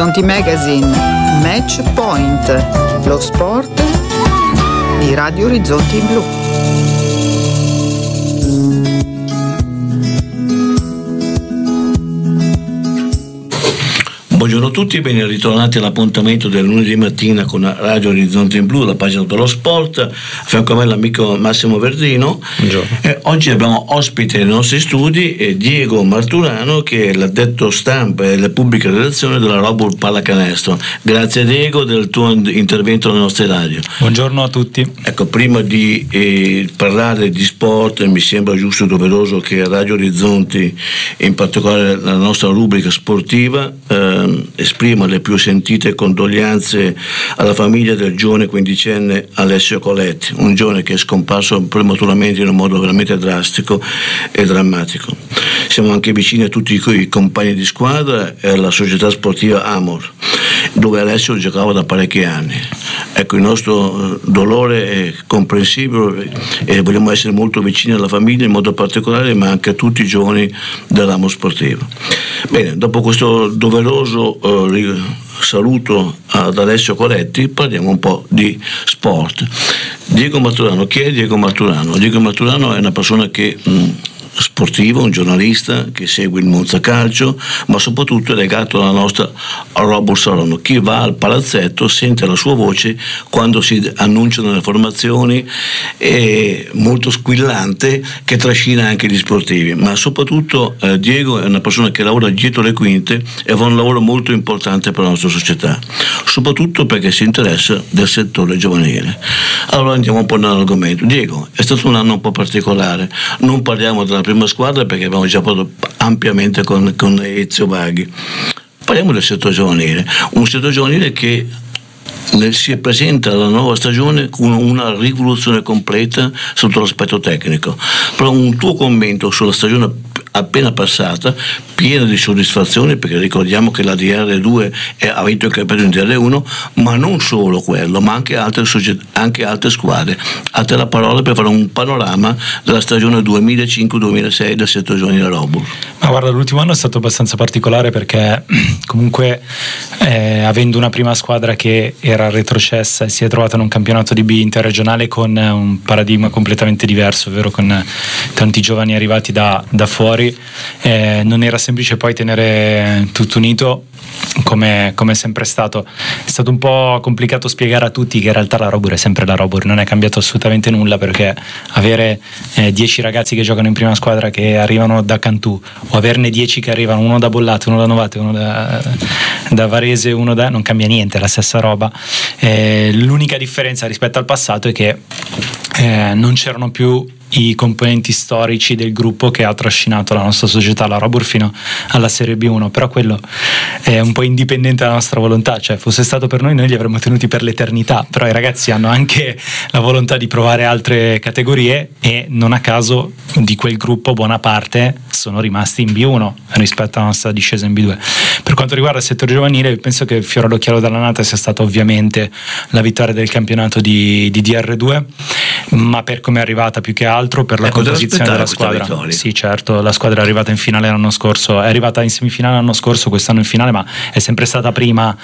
Orizzonti Magazine, Match Point, lo sport di Radio Orizzonti Blu. Buongiorno a tutti, ben ritornati all'appuntamento del lunedì mattina con Radio Orizzonti in Blu, la pagina dello sport. A fianco a me l'amico Massimo Verdino. Buongiorno. Oggi abbiamo ospite nei nostri studi Diego Marturano, che è l'addetto stampa e le pubbliche relazioni della Robur Pallacanestro. Grazie Diego del tuo intervento alle nostre radio. Buongiorno a tutti. Ecco, prima di parlare di sport, mi sembra giusto e doveroso che Radio Orizzonti, in particolare la nostra rubrica sportiva, esprima le più sentite condoglianze alla famiglia del giovane quindicenne Alessio Coletti, un giovane che è scomparso prematuramente in un modo veramente drastico e drammatico. Siamo anche vicini a tutti i compagni di squadra e alla società sportiva Amor, dove Alessio giocava da parecchi anni. Ecco, il nostro dolore è comprensibile e vogliamo essere molto vicini alla famiglia in modo particolare, ma anche a tutti i giovani del ramo sportivo. Bene, dopo questo doveroso saluto ad Alessio Coletti, parliamo un po' di sport. Diego Marturano, chi è Diego Marturano? Diego Marturano è una persona che sportivo, un giornalista che segue il Monza Calcio, ma soprattutto è legato alla nostra Robur Saronno. Chi va al palazzetto sente la sua voce quando si annunciano le formazioni, è molto squillante, che trascina anche gli sportivi, ma soprattutto Diego è una persona che lavora dietro le quinte e fa un lavoro molto importante per la nostra società, soprattutto perché si interessa del settore giovanile. Allora andiamo un po' nell'argomento. Diego, è stato un anno un po' particolare, non parliamo della prima squadra perché abbiamo già parlato ampiamente con Ezio Baghi. Parliamo del settore giovanile, un settore giovanile che si presenta alla nuova stagione con una rivoluzione completa sotto l'aspetto tecnico. Però un tuo commento sulla stagione appena passata, piena di soddisfazione, perché ricordiamo che la DR2 ha vinto il campionato in DR1, ma non solo quello, ma anche altre squadre. A te la parola per fare un panorama della stagione 2005-2006 del settore giovanile Robur. Ma guarda, l'ultimo anno è stato abbastanza particolare perché comunque avendo una prima squadra che era retrocessa e si è trovata in un campionato di B interregionale con un paradigma completamente diverso, ovvero con tanti giovani arrivati da fuori, non era semplice poi tenere tutto unito come è sempre stato. È stato un po' complicato spiegare a tutti che in realtà la Robur è sempre la Robur, non è cambiato assolutamente nulla, perché avere 10 ragazzi che giocano in prima squadra che arrivano da Cantù, o averne 10 che arrivano, uno da Bollate, uno da Novate, uno da Varese, uno da... non cambia niente, è la stessa roba. L'unica differenza rispetto al passato è che non c'erano più i componenti storici del gruppo che ha trascinato la nostra società, la Robur, fino alla Serie B1, però quello è un po' indipendente dalla nostra volontà, cioè fosse stato per noi li avremmo tenuti per l'eternità, però i ragazzi hanno anche la volontà di provare altre categorie e non a caso di quel gruppo buona parte sono rimasti in B1 rispetto alla nostra discesa in B2. Per quanto riguarda il settore giovanile, penso che il fiore all'occhiello dell'annata sia stata ovviamente la vittoria del campionato di DR2, ma per come è arrivata più che altro per la composizione della squadra. Sì, certo, la squadra è arrivata in finale l'anno scorso, è arrivata in semifinale l'anno scorso, quest'anno in finale, ma è sempre stata prima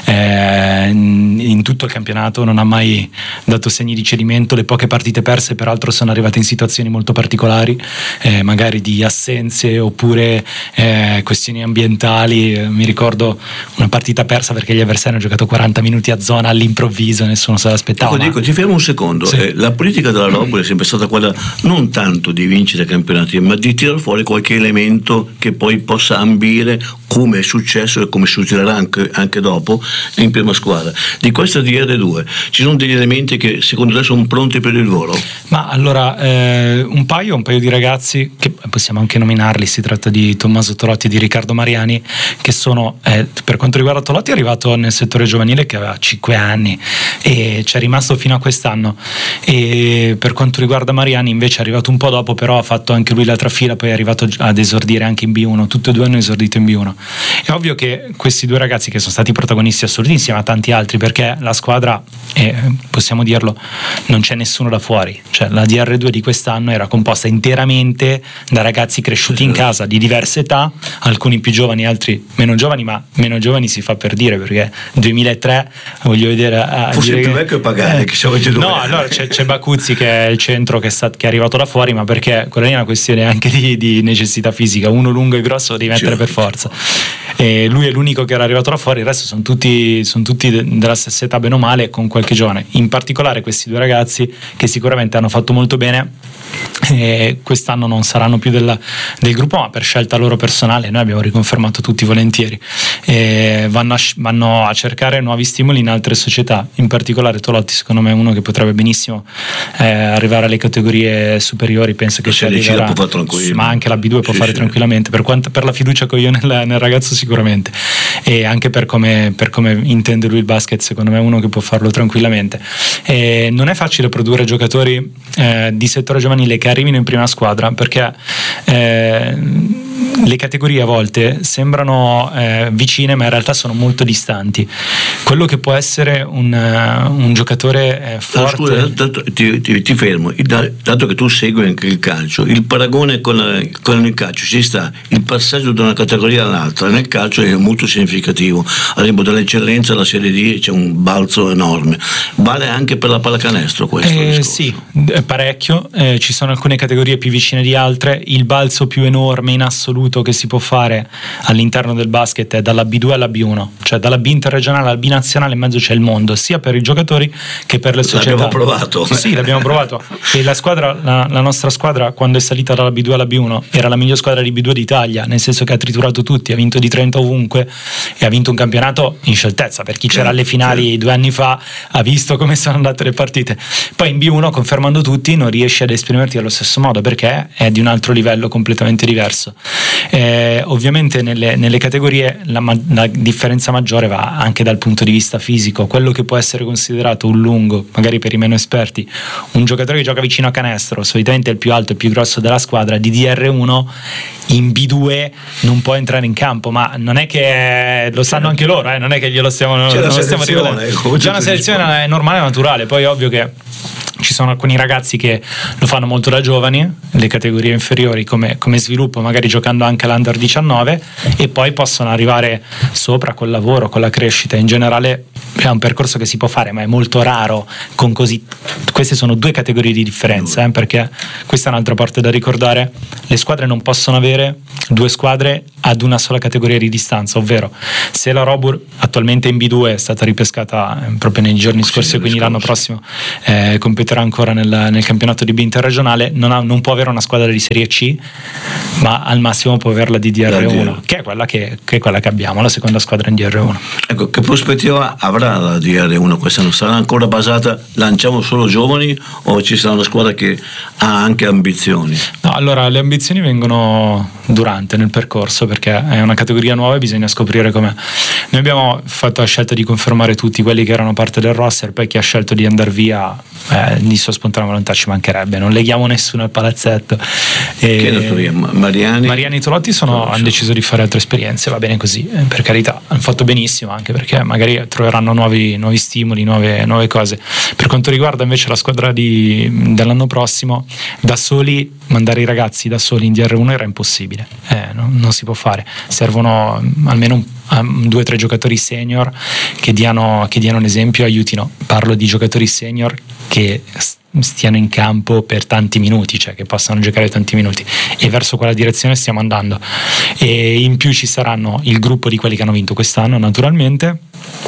in tutto il campionato, non ha mai dato segni di cedimento. Le poche partite perse peraltro sono arrivate in situazioni molto particolari, magari di assenze oppure questioni ambientali. Mi ricordo una partita persa perché gli avversari hanno giocato 40 minuti a zona all'improvviso, nessuno se l'aspettava. Dico, ti fermo un secondo. Sì. La politica della Robur è sempre stata quella non tanto di vincere campionati, ma di tirare fuori qualche elemento che poi possa ambire, come è successo e come succederà anche dopo in prima squadra. Di questa DR2 ci sono degli elementi che secondo te sono pronti per il volo? Ma allora un paio di ragazzi che possiamo anche nominarli, si tratta di Tommaso Tolotti e di Riccardo Mariani, che sono per quanto riguarda Tolotti è arrivato nel settore giovanile che aveva 5 anni e ci è rimasto fino a quest'anno, e per quanto riguarda Mariani invece è arrivato un po' dopo, però ha fatto anche lui la trafila, poi è arrivato ad esordire anche in B1, tutti e due hanno esordito in B1, È ovvio che questi due ragazzi, che sono stati protagonisti assoluti insieme a tanti altri, perché la squadra, possiamo dirlo, non c'è nessuno da fuori, cioè la DR2 di quest'anno era composta interamente da ragazzi cresciuti in casa di diverse età, alcuni più giovani, altri meno giovani, ma meno giovani si fa per dire, perché 2003 voglio vedere forse il più vecchio è Pagani, che so no, allora c'è Bacuzzi, che è il centro che è arrivato da fuori, ma perché quella lì è una questione anche di necessità fisica, uno lungo e grosso lo devi mettere per forza, e lui è l'unico che era arrivato da fuori, il resto sono tutti della stessa età bene o male, con qualche giovane, in particolare questi due ragazzi che sicuramente hanno fatto molto bene. Quest'anno non saranno più del gruppo, ma per scelta loro personale noi abbiamo riconfermato tutti volentieri, vanno a cercare nuovi stimoli in altre società, in particolare Tolotti secondo me è uno che potrebbe benissimo arrivare alle categorie superiori, penso che ci arriverà, ma anche la B2 può fare tranquillamente, per la fiducia che ho io nel ragazzo sicuramente, e anche per come intende lui il basket, secondo me è uno che può farlo tranquillamente. Non è facile produrre giocatori di settore giovanile che arrivino in prima squadra, perché le categorie a volte sembrano vicine, ma in realtà sono molto distanti. Quello che può essere un giocatore forte. Scusa, ti fermo, dato che tu segui anche il calcio, il paragone con il calcio ci sta, il passaggio da una categoria all'altra nel calcio è molto significativo, ad esempio dall'eccellenza alla Serie D c'è un balzo enorme, vale anche per la pallacanestro questo? Sì, parecchio, ci sono alcune categorie più vicine di altre, il balzo più enorme in assoluto che si può fare all'interno del basket è dalla B2 alla B1, cioè dalla B interregionale alla B nazionale, in mezzo c'è il mondo, sia per i giocatori che per le società. L'abbiamo provato. Sì, l'abbiamo provato, e la nostra squadra, quando è salita dalla B2 alla B1, era la miglior squadra di B2 d'Italia, nel senso che ha triturato tutti, ha vinto di 30 ovunque e ha vinto un campionato in scioltezza, per chi c'era alle finali 2 anni fa ha visto come sono andate le partite. Poi in B1, confermando tutti, non riesci ad esprimerti allo stesso modo, perché è di un altro livello completamente diverso. Ovviamente nelle categorie la differenza maggiore va anche dal punto di vista fisico. Quello che può essere considerato un lungo, magari per i meno esperti, un giocatore che gioca vicino a canestro, solitamente il più alto e più grosso della squadra, di DR1 in B2 non può entrare in campo, ma non è che lo sanno anche loro, non è che glielo stiamo rivelando. Già una selezione è normale e naturale. Poi è ovvio che ci sono alcuni ragazzi che lo fanno molto da giovani, le categorie inferiori come sviluppo, magari giocando anche all'Under 19, e poi possono arrivare sopra col lavoro, con la crescita. In generale è un percorso che si può fare, ma è molto raro con così. Queste sono due categorie di differenza, perché questa è un'altra parte da ricordare: le squadre non possono avere due squadre ad una sola categoria di distanza, ovvero se la Robur attualmente in B2 è stata ripescata proprio nei giorni scorsi, quindi l'anno prossimo competerà ancora nel campionato di B interregionale, non può avere una squadra di Serie C, ma al massimo può averla di DR1, che è quella che abbiamo, la seconda squadra in DR1. Ecco, che prospettiva avrà la DR1 quest'anno? Sarà ancora basata, lanciamo solo giovani, o ci sarà una squadra che ha anche ambizioni? No, allora le ambizioni vengono nel percorso, perché è una categoria nuova e bisogna scoprire com'è. Noi abbiamo fatto la scelta di confermare tutti quelli che erano parte del roster, poi chi ha scelto di andare via di sua spontanea volontà ci mancherebbe, non leghiamo nessuno al palazzetto. Che è andato via? Mariani e Tolotti hanno deciso di fare altre esperienze, va bene così, per carità, hanno fatto benissimo, anche perché magari troveranno nuovi stimoli, nuove cose. Per quanto riguarda invece la squadra dell'anno prossimo, da soli, mandare i ragazzi da soli in DR1 era impossibile, non si può fare, servono almeno 2 o 3 giocatori senior che diano un esempio, aiutino. Parlo di giocatori senior che stiano in campo per tanti minuti, cioè che possano giocare tanti minuti, e verso quella direzione stiamo andando. E in più ci saranno il gruppo di quelli che hanno vinto quest'anno, naturalmente,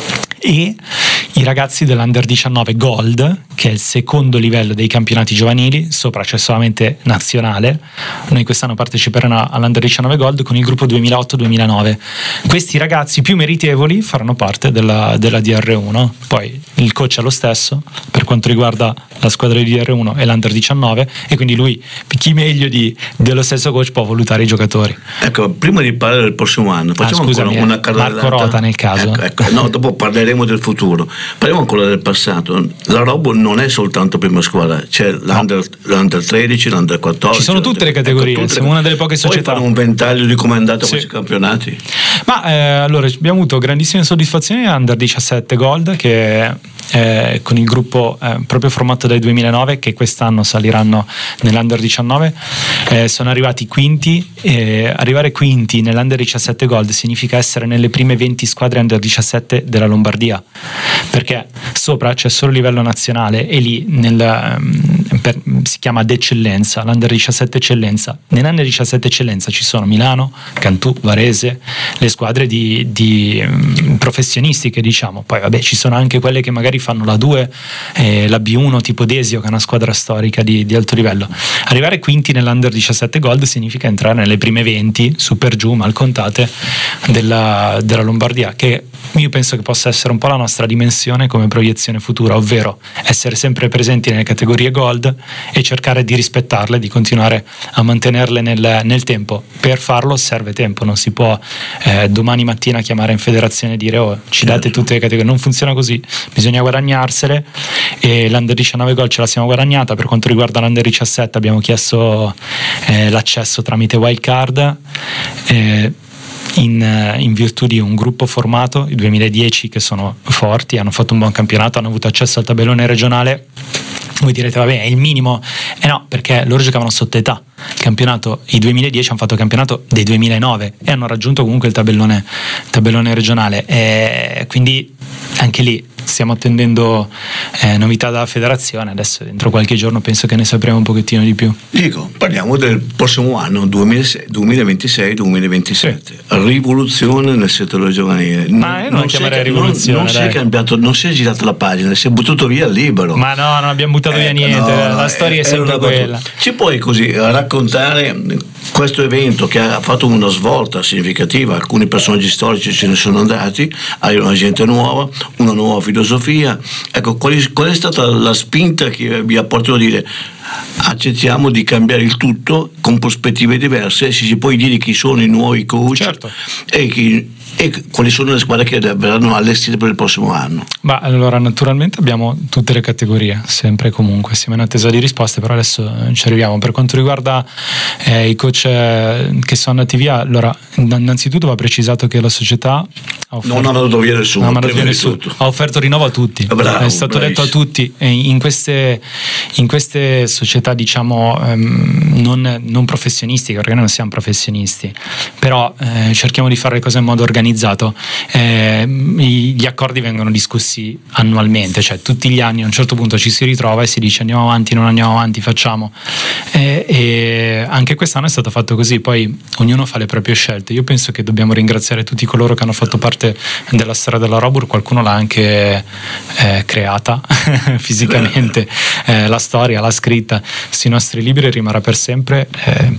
e i ragazzi dell'Under 19 Gold, che è il secondo livello dei campionati giovanili, sopra c'è solamente nazionale. Noi quest'anno parteciperemo all'Under 19 Gold con il gruppo 2008-2009. Questi ragazzi più meritevoli faranno parte della DR1. Poi il coach è lo stesso per quanto riguarda la squadra di DR1 e l'Under 19, e quindi lui, chi meglio dello stesso coach, può valutare i giocatori. Ecco, prima di parlare del prossimo anno, facciamo ancora una carrellata. Marco Rota nel caso. Ecco, no, dopo parleremo del futuro. Parliamo ancora del passato. La Robo non è soltanto prima squadra, c'è l'Under 13, l'Under 14. Ci sono tutte le categorie, siamo una delle poche società. Puoi fare un ventaglio di come è andato questi campionati? Ma allora abbiamo avuto grandissime soddisfazioni Under 17 Gold, che con il gruppo proprio formato dal 2009, che quest'anno saliranno nell'Under 19, sono arrivati quinti. Arrivare quinti nell'Under 17 Gold significa essere nelle prime 20 squadre Under 17 della Lombardia, perché sopra c'è solo livello nazionale e lì si chiama d'eccellenza, l'Under 17 eccellenza. Nell'Under 17 eccellenza ci sono Milano, Cantù, Varese, le squadre di professionistiche, diciamo. Poi vabbè, ci sono anche quelle che magari fanno la 2, la B1 tipo Desio, che è una squadra storica di alto livello. Arrivare quinti nell'Under 17 Gold significa entrare nelle prime 20 su per giù mal contate della Lombardia, che io penso che possa essere un po' la nostra dimensione come proiezione futura, ovvero essere sempre presenti nelle categorie Gold e cercare di rispettarle, di continuare a mantenerle nel tempo. Per farlo serve tempo, non si può domani mattina chiamare in federazione e dire ci date tutte le categorie, non funziona così, bisogna guadagnarsele, e l'Under 19 Gold ce la siamo guadagnata. Per quanto riguarda l'Under 17 abbiamo chiesto l'accesso tramite wildcard, in virtù di un gruppo formato, i 2010, che sono forti, hanno fatto un buon campionato, hanno avuto accesso al tabellone regionale. Voi direte vabbè, è il minimo. No, perché loro giocavano sotto età. Il campionato, i 2010 hanno fatto il campionato dei 2009 e hanno raggiunto comunque il tabellone regionale, quindi anche lì stiamo attendendo novità dalla federazione. Adesso dentro qualche giorno penso che ne sapremo un pochettino di più. Dico, parliamo del prossimo anno 2026-2027. Sì. Rivoluzione nel settore giovanile. Ma io non chiamerei rivoluzione. Non si è cambiato, non si è girata la pagina, si è buttato via libero. Ma no, non abbiamo buttato via niente, la storia è sempre quella. Ci puoi così raccontare questo evento che ha fatto una svolta significativa? Alcuni personaggi storici se ne sono andati, arriva una gente nuova, una nuova filosofia. Ecco, qual è stata la spinta che vi ha portato a dire accettiamo di cambiare il tutto con prospettive diverse? Si può dire chi sono i nuovi coach, certo, e quali sono le squadre che verranno allestite per il prossimo anno? Ma allora, naturalmente abbiamo tutte le categorie, sempre e comunque, siamo in attesa di risposte, però adesso ci arriviamo. Per quanto riguarda i coach che sono andati via, allora innanzitutto va precisato che la società non ha mandato via nessuno, ha offerto rinnovo a tutti. Bravo, è stato detto a tutti, e in queste società, diciamo, non professionistiche, perché noi non siamo professionisti, però cerchiamo di fare le cose in modo organizzato. Gli accordi vengono discussi annualmente, cioè tutti gli anni a un certo punto ci si ritrova e si dice andiamo avanti, non andiamo avanti, facciamo, e anche quest'anno è stato fatto così. Poi ognuno fa le proprie scelte. Io penso che dobbiamo ringraziare tutti coloro che hanno fatto parte della storia della Robur. Qualcuno l'ha anche creata fisicamente, la storia l'ha scritta sui nostri libri e rimarrà per sempre.